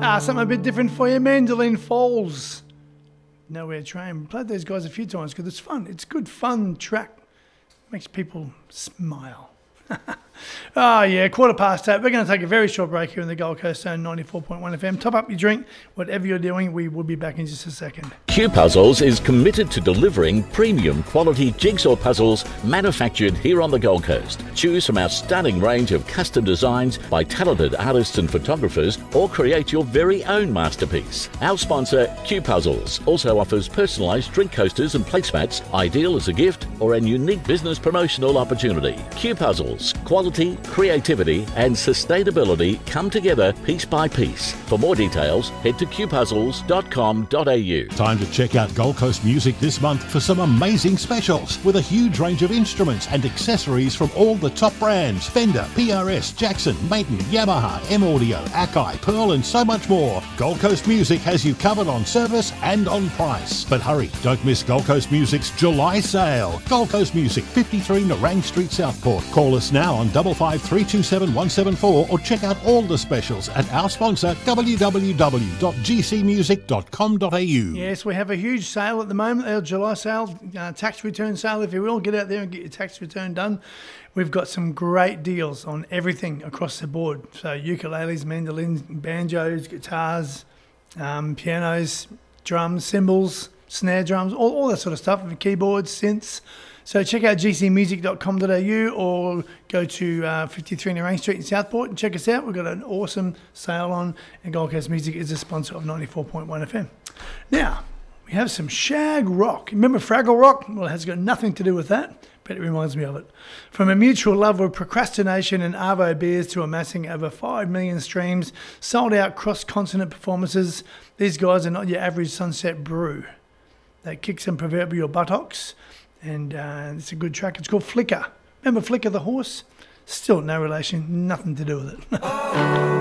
Something a bit different for you. Mandolin Falls. Nowhere Train. Played those guys a few times because it's fun. It's good, fun track. Makes people smile. Oh, yeah, 8:15. We're going to take a very short break here in the Gold Coast Zone 94.1 FM. Top up your drink, whatever you're doing. We will be back in just a second. Q Puzzles is committed to delivering premium quality jigsaw puzzles manufactured here on the Gold Coast. Choose from our stunning range of custom designs by talented artists and photographers, or create your very own masterpiece. Our sponsor, Q Puzzles, also offers personalised drink coasters and placemats, ideal as a gift or a unique business promotional opportunity. Q Puzzles, quality, creativity and sustainability come together piece by piece. For more details, head to qpuzzles.com.au. Time to check out Gold Coast Music this month for some amazing specials with a huge range of instruments and accessories from all the top brands: Fender, PRS, Jackson, Maiden, Yamaha, M-Audio, Akai, Pearl and so much more. Gold Coast Music has you covered on service and on price. But hurry, don't miss Gold Coast Music's July sale. Gold Coast Music, 53 Nerang Street, Southport. Call us now on 55327174 or check out all the specials at our sponsor www.gcmusic.com.au. Yes, we have a huge sale at the moment, our July sale, tax return sale. If you will, get out there and get your tax return done. We've got some great deals on everything across the board. So ukuleles, mandolins, banjos, guitars, pianos, drums, cymbals, snare drums, all that sort of stuff, keyboards, synths. So check out gcmusic.com.au or go to 53 Nerang Street in Southport and check us out. We've got an awesome sale on, and Gold Coast Music is a sponsor of 94.1 FM. Now, we have some shag rock. Remember Fraggle Rock? Well, it has got nothing to do with that, but it reminds me of it. From a mutual love of procrastination and Arvo beers to amassing over 5 million streams, sold out cross-continent performances, these guys are not your average sunset brew. They kick some proverbial buttocks. And it's a good track. It's called Flicker. Remember Flicker the horse? Still no relation, nothing to do with it.